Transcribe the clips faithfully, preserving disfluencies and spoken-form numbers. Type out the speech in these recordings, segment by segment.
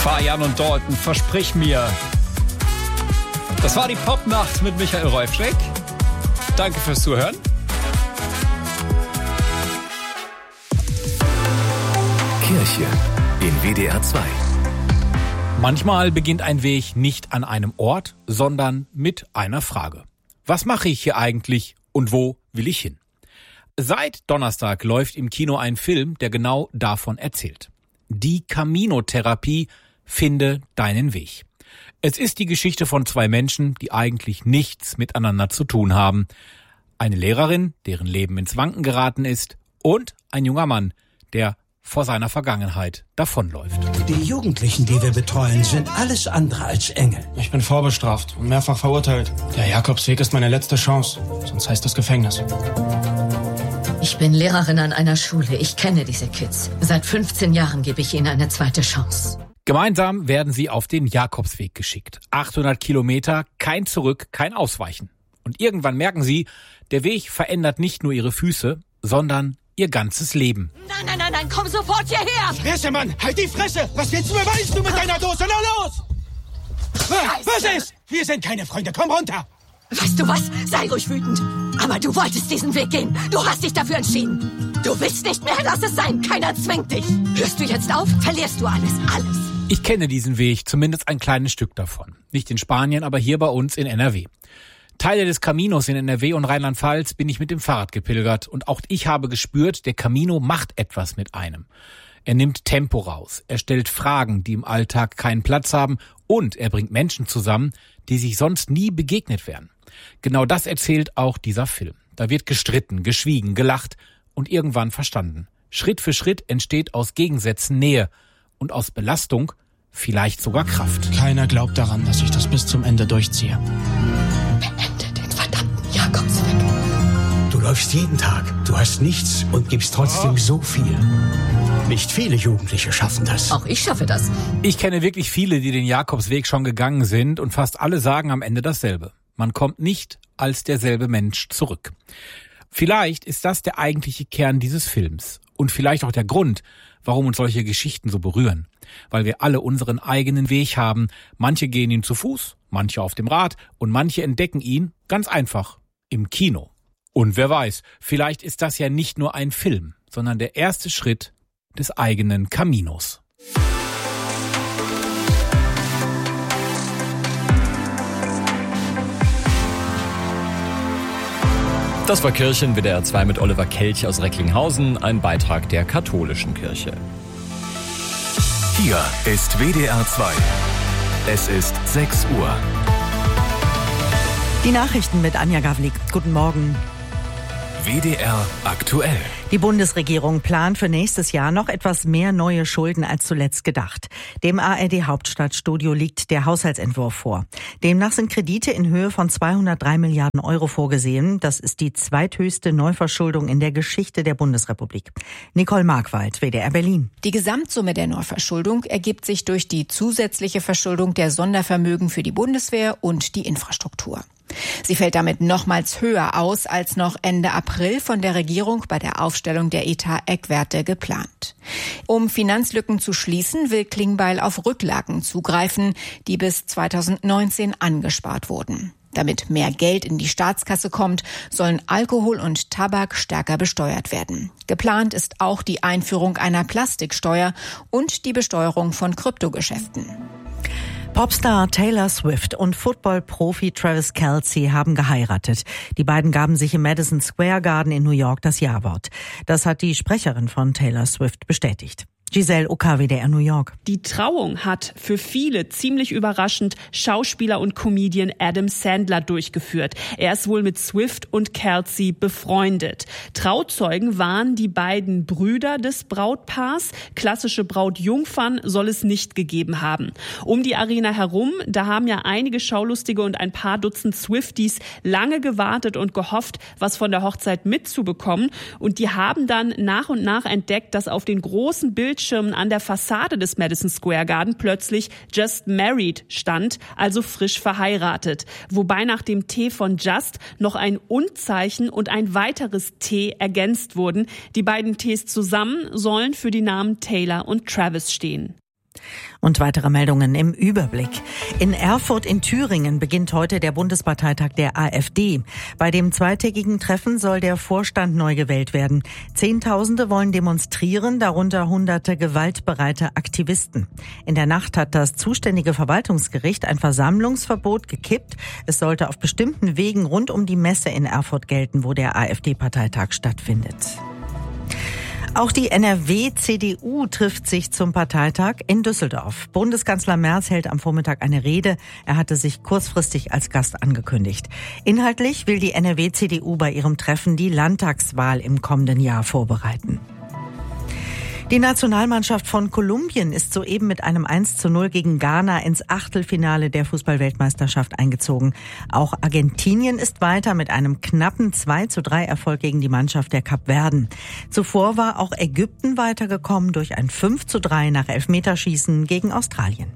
Fajan und Dalton, versprich mir. Das war die Popnacht mit Michael Reufschreck. Danke fürs Zuhören. Kirche in W D R zwei. Manchmal beginnt ein Weg nicht an einem Ort, sondern mit einer Frage. Was mache ich hier eigentlich und wo will ich hin? Seit Donnerstag läuft im Kino ein Film, der genau davon erzählt. Die Camino-Therapie, finde deinen Weg. Es ist die Geschichte von zwei Menschen, die eigentlich nichts miteinander zu tun haben. Eine Lehrerin, deren Leben ins Wanken geraten ist, und ein junger Mann, der vor seiner Vergangenheit davonläuft. Die Jugendlichen, die wir betreuen, sind alles andere als Engel. Ich bin vorbestraft und mehrfach verurteilt. Der Jakobsweg ist meine letzte Chance, sonst heißt das Gefängnis. Ich bin Lehrerin an einer Schule. Ich kenne diese Kids. Seit fünfzehn Jahren gebe ich ihnen eine zweite Chance. Gemeinsam werden sie auf den Jakobsweg geschickt. achthundert Kilometer, kein Zurück, kein Ausweichen. Und irgendwann merken sie, der Weg verändert nicht nur ihre Füße, sondern ihr ganzes Leben. Nein, nein, nein, nein, komm sofort hierher! Fresse, Mann! Halt die Fresse! Was willst du beweisen, du mit deiner Dose? Na los! Was ist? Wir sind keine Freunde, komm runter! Weißt du was? Sei ruhig wütend. Aber du wolltest diesen Weg gehen. Du hast dich dafür entschieden. Du willst nicht mehr, lass es sein. Keiner zwingt dich. Hörst du jetzt auf, verlierst du alles, alles. Ich kenne diesen Weg, zumindest ein kleines Stück davon. Nicht in Spanien, aber hier bei uns in N R W. Teile des Caminos in N R W und Rheinland-Pfalz bin ich mit dem Fahrrad gepilgert und auch ich habe gespürt, der Camino macht etwas mit einem. Er nimmt Tempo raus, er stellt Fragen, die im Alltag keinen Platz haben und er bringt Menschen zusammen, die sich sonst nie begegnet wären. Genau das erzählt auch dieser Film. Da wird gestritten, geschwiegen, gelacht und irgendwann verstanden. Schritt für Schritt entsteht aus Gegensätzen Nähe und aus Belastung vielleicht sogar Kraft. Keiner glaubt daran, dass ich das bis zum Ende durchziehe. Beende den verdammten Jakobsweg. Du läufst jeden Tag, du hast nichts und gibst trotzdem so viel. Nicht viele Jugendliche schaffen das. Auch ich schaffe das. Ich kenne wirklich viele, die den Jakobsweg schon gegangen sind und fast alle sagen am Ende dasselbe. Man kommt nicht als derselbe Mensch zurück. Vielleicht ist das der eigentliche Kern dieses Films und vielleicht auch der Grund, warum uns solche Geschichten so berühren. Weil wir alle unseren eigenen Weg haben. Manche gehen ihn zu Fuß, manche auf dem Rad und manche entdecken ihn ganz einfach im Kino. Und wer weiß, vielleicht ist das ja nicht nur ein Film, sondern der erste Schritt des eigenen Caminos. Das war Kirche in W D R zwei mit Oliver Kelch aus Recklinghausen, ein Beitrag der katholischen Kirche. Hier ist W D R zwei. Es ist sechs Uhr. Die Nachrichten mit Anja Gavlik. Guten Morgen. W D R aktuell. Die Bundesregierung plant für nächstes Jahr noch etwas mehr neue Schulden als zuletzt gedacht. Dem A R D Hauptstadtstudio liegt der Haushaltsentwurf vor. Demnach sind Kredite in Höhe von zweihundertdrei Milliarden Euro vorgesehen. Das ist die zweithöchste Neuverschuldung in der Geschichte der Bundesrepublik. Nicole Markwald, W D R Berlin. Die Gesamtsumme der Neuverschuldung ergibt sich durch die zusätzliche Verschuldung der Sondervermögen für die Bundeswehr und die Infrastruktur. Sie fällt damit nochmals höher aus als noch Ende April von der Regierung bei der Aufstellung der Etat-Eckwerte geplant. Um Finanzlücken zu schließen, will Klingbeil auf Rücklagen zugreifen, die bis zweitausendneunzehn angespart wurden. Damit mehr Geld in die Staatskasse kommt, sollen Alkohol und Tabak stärker besteuert werden. Geplant ist auch die Einführung einer Plastiksteuer und die Besteuerung von Kryptogeschäften. Popstar Taylor Swift und Football-Profi Travis Kelce haben geheiratet. Die beiden gaben sich im Madison Square Garden in New York das Ja-Wort. Das hat die Sprecherin von Taylor Swift bestätigt. Giselle Oka, W D R New York. Die Trauung hat für viele ziemlich überraschend Schauspieler und Comedian Adam Sandler durchgeführt. Er ist wohl mit Swift und Kelce befreundet. Trauzeugen waren die beiden Brüder des Brautpaars. Klassische Brautjungfern soll es nicht gegeben haben. Um die Arena herum, da haben ja einige Schaulustige und ein paar Dutzend Swifties lange gewartet und gehofft, was von der Hochzeit mitzubekommen. Und die haben dann nach und nach entdeckt, dass auf den großen Bildschirmen an der Fassade des Madison Square Garden plötzlich Just Married stand, also frisch verheiratet. Wobei nach dem T von Just noch ein Und-Zeichen und ein weiteres T ergänzt wurden. Die beiden Ts zusammen sollen für die Namen Taylor und Travis stehen. Und weitere Meldungen im Überblick. In Erfurt in Thüringen beginnt heute der Bundesparteitag der AfD. Bei dem zweitägigen Treffen soll der Vorstand neu gewählt werden. Zehntausende wollen demonstrieren, darunter hunderte gewaltbereite Aktivisten. In der Nacht hat das zuständige Verwaltungsgericht ein Versammlungsverbot gekippt. Es sollte auf bestimmten Wegen rund um die Messe in Erfurt gelten, wo der AfD-Parteitag stattfindet. Auch die N R W-C D U trifft sich zum Parteitag in Düsseldorf. Bundeskanzler Merz hält am Vormittag eine Rede. Er hatte sich kurzfristig als Gast angekündigt. Inhaltlich will die N R W-C D U bei ihrem Treffen die Landtagswahl im kommenden Jahr vorbereiten. Die Nationalmannschaft von Kolumbien ist soeben mit einem eins zu null gegen Ghana ins Achtelfinale der Fußball-Weltmeisterschaft eingezogen. Auch Argentinien ist weiter mit einem knappen zwei zu drei Erfolg gegen die Mannschaft der Kapverden. Zuvor war auch Ägypten weitergekommen durch ein fünf zu drei nach Elfmeterschießen gegen Australien.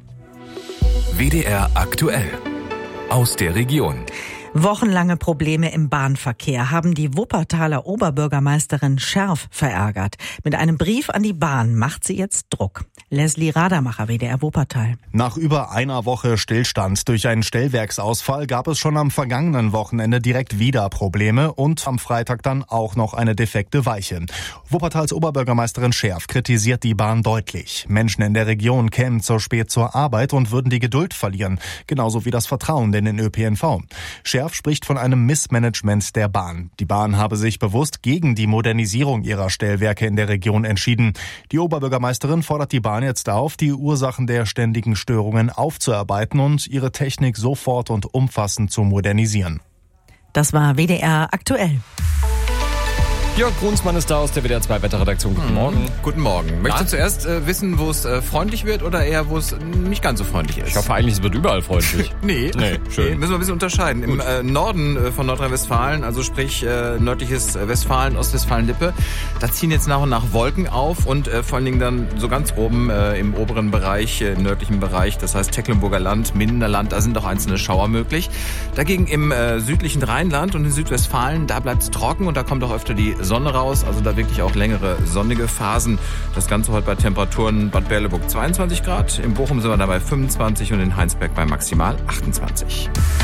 W D R aktuell aus der Region. Wochenlange Probleme im Bahnverkehr haben die Wuppertaler Oberbürgermeisterin Scherf verärgert. Mit einem Brief an die Bahn macht sie jetzt Druck. Leslie Radermacher, W D R Wuppertal. Nach über einer Woche Stillstand durch einen Stellwerksausfall gab es schon am vergangenen Wochenende direkt wieder Probleme und am Freitag dann auch noch eine defekte Weiche. Wuppertals Oberbürgermeisterin Scherf kritisiert die Bahn deutlich. Menschen in der Region kämen zu spät zur Arbeit und würden die Geduld verlieren, genauso wie das Vertrauen in den Ö P N V. Scherf spricht von einem Missmanagement der Bahn. Die Bahn habe sich bewusst gegen die Modernisierung ihrer Stellwerke in der Region entschieden. Die Oberbürgermeisterin fordert die Bahn jetzt auf, die Ursachen der ständigen Störungen aufzuarbeiten und ihre Technik sofort und umfassend zu modernisieren. Das war W D R aktuell. Jörg Brunsmann ist da aus der W D R zwei Wetterredaktion. Guten Morgen. Guten Morgen. Möchtest du zuerst äh, wissen, wo es äh, freundlich wird oder eher, wo es nicht ganz so freundlich ist? Ich hoffe eigentlich, es wird überall freundlich. nee, nee, schön. Nee, müssen wir ein bisschen unterscheiden. Gut. Im äh, Norden äh, von Nordrhein-Westfalen, also sprich äh, nördliches Westfalen, Ostwestfalen-Lippe, da ziehen jetzt nach und nach Wolken auf und äh, vor allen Dingen dann so ganz oben äh, im oberen Bereich, äh, im nördlichen Bereich, das heißt Tecklenburger Land, Minderland, da sind auch einzelne Schauer möglich. Dagegen im äh, südlichen Rheinland und in Südwestfalen, da bleibt es trocken und da kommt auch öfter die Sonne raus, also da wirklich auch längere sonnige Phasen. Das Ganze heute bei Temperaturen Bad Berleburg zweiundzwanzig Grad, in Bochum sind wir dabei fünfundzwanzig und in Heinsberg bei maximal achtundzwanzig.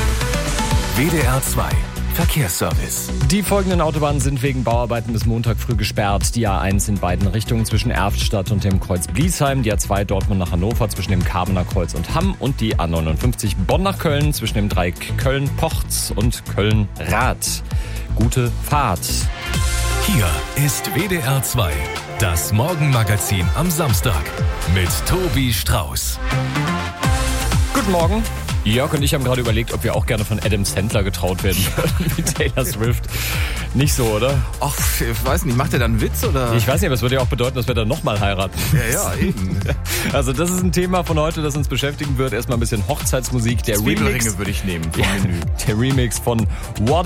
W D R zwei Verkehrsservice. Die folgenden Autobahnen sind wegen Bauarbeiten bis Montag früh gesperrt. Die A eins in beiden Richtungen zwischen Erftstadt und dem Kreuz Bliesheim, die A zwei Dortmund nach Hannover zwischen dem Karbener Kreuz und Hamm und die A neunundfünfzig Bonn nach Köln zwischen dem Dreieck Köln-Pochtz und Köln-Rath. Gute Fahrt. Hier ist W D R zwei, das Morgenmagazin am Samstag mit Tobi Strauß. Guten Morgen. Jörg und ich haben gerade überlegt, ob wir auch gerne von Adam Sandler getraut werden würden, wie Taylor Swift. Nicht so, oder? Ach, ich weiß nicht, macht er dann einen Witz, oder? Ich weiß nicht, aber es würde ja auch bedeuten, dass wir dann nochmal heiraten. Ja, ja, eben. Also das ist ein Thema von heute, das uns beschäftigen wird. Erstmal ein bisschen Hochzeitsmusik. Der Zwiebelringe Remix würde ich nehmen vom ja, Menü. Der Remix von What